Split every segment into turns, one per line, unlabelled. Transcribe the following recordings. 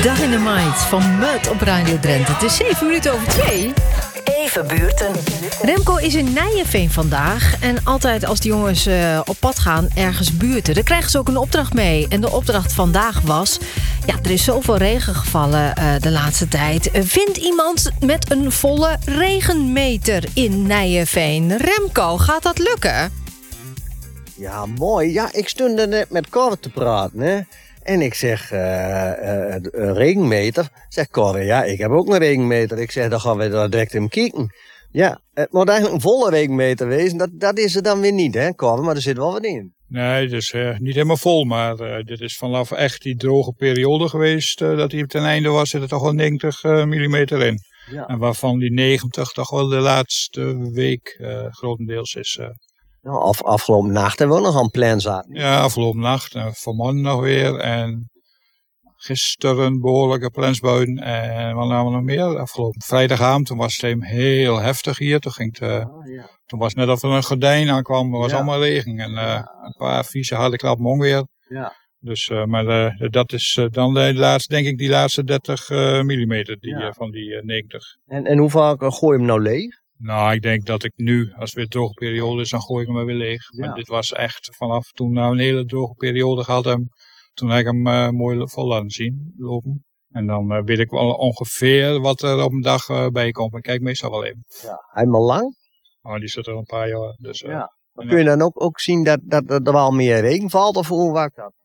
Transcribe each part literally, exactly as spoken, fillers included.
Dynamite van Mud op Radio Drenthe. Het is zeven minuten over twee.
Even buurten.
Remco is in Nijeveen vandaag. En altijd als de jongens uh, op pad gaan, ergens buurten. Daar krijgen ze ook een opdracht mee. En de opdracht vandaag was... Ja, er is zoveel regen gevallen uh, de laatste tijd. Uh, vind iemand met een volle regenmeter in Nijeveen. Remco, gaat dat lukken?
Ja, mooi. Ja, ik stond er net met Cor te praten, hè. En ik zeg, uh, uh, een regenmeter. Zeg Cor, ja, ik heb ook een regenmeter. Ik zeg, dan gaan we daar direct in kijken. Ja, het moet eigenlijk een volle regenmeter wezen. Dat, dat is er dan weer niet, hè, Cor? Maar er zit wel wat in.
Nee, het is uh, niet helemaal vol, maar uh, dit is vanaf echt die droge periode geweest. Uh, dat hij ten einde was, zit er toch wel negentig millimeter in. Ja. En waarvan die negentig toch wel de laatste week uh, grotendeels is... Uh,
Nou, af, afgelopen nacht hebben we ook nog aan plan zaten.
Ja, afgelopen nacht. En vanmorgen nog weer. En gisteren behoorlijke plensbuien. En wat namen we nog meer? Afgelopen vrijdagavond. Toen was het even heel heftig hier. Toen, ging het, uh, oh, ja. toen was het net of er een gordijn aankwam. Er was ja. allemaal regen. En uh, ja. een paar vieze harde klappen onweer. Ja. Dus, uh, maar uh, dat is uh, dan de laatste, denk ik, die laatste dertig uh, millimeter die, ja. uh, van die uh, negentig.
En, en hoe vaak uh, gooi je hem nou leeg?
Nou, ik denk dat ik nu, als het weer een droge periode is, dan gooi ik hem maar weer leeg. Ja. Maar dit was echt vanaf toen we nou een hele droge periode gehad hebben. Toen heb ik hem uh, mooi vol laten zien, lopen. En dan uh, weet ik wel ongeveer wat er op een dag uh, bij komt. Ik kijk meestal wel even.
Ja. Helemaal lang?
Oh, die zit er een paar jaar. Dus, uh,
ja. Maar kun je dan ook, ook zien dat, dat, dat er wel meer regen valt? Of hoe werkt dat?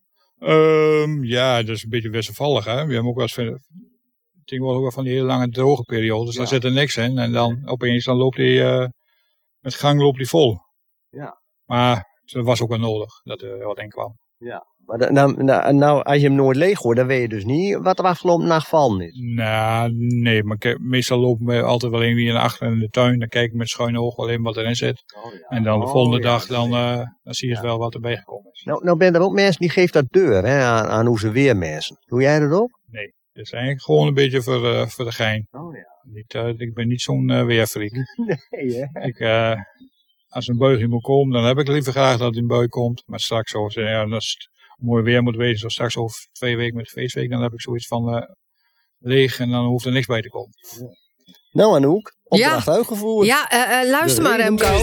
Um, ja, dat is een beetje wisselvallig. Hè? We hebben ook wel eens... Ik denk wel ook wel van die hele lange droge periodes. Dus ja. Daar zit er niks in. En dan opeens dan loopt die uh, met gang loopt die vol. Ja. Maar dat was ook wel nodig dat er wat in kwam.
Ja. Maar nou, nou, nou, als je hem nooit leeg hoort, dan weet je dus niet wat er afgelopen nacht vallen is.
Nou, nee. Maar kijk, meestal lopen we altijd wel even naar achter in de tuin. Dan kijk ik met schuine oog wel even wat erin zit. Oh, ja. En dan de volgende oh, ja. dag dan, uh, dan zie je ja. wel wat erbij gekomen is.
Nou, nou ben er ook mensen die geven dat deur hè, aan, aan hoe ze weer mensen. Doe jij dat ook?
Nee. Het is eigenlijk gewoon een beetje voor, uh, voor de gein. Oh ja. Niet, uh, ik ben niet zo'n uh, weerfreak. Nee, hè? Ik, uh, als een buigje moet komen, dan heb ik liever graag dat een bui komt. Maar straks, zoals, ja, als het mooi weer moet wezen, zoals straks over twee weken met de feestweek, dan heb ik zoiets van uh, leeg en dan hoeft er niks bij te komen.
Ja. Nou Anouk, opdracht ja. uitgevoerd.
Ja, uh, uh, luister de maar Remco.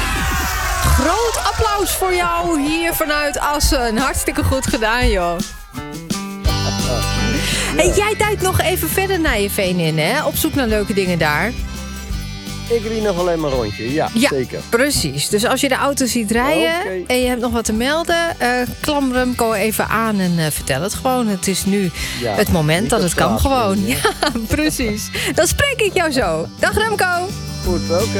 Groot applaus voor jou hier vanuit Assen. Hartstikke goed gedaan, joh. Ja. Hey, jij duikt nog even verder Nijeveen in, hè? Op zoek naar leuke dingen daar.
Ik rijd nog alleen maar een rondje, ja,
ja,
zeker.
Precies. Dus als je de auto ziet rijden okay. en je hebt nog wat te melden, uh, klam Remco even aan en uh, vertel het gewoon. Het is nu ja, het moment dat het kan gewoon. Ja, precies. Dan spreek ik jou zo. Dag Remco.
Goed, oké. Okay.